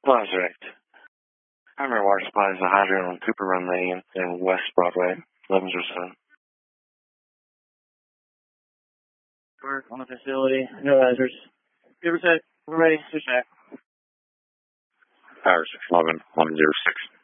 That's right. Primary water supply is the hydrant on Cooper Run Lane and West Broadway, 1107. Work on the facility, no hazards. Give or take, we're ready, switch back. Power 611, 106.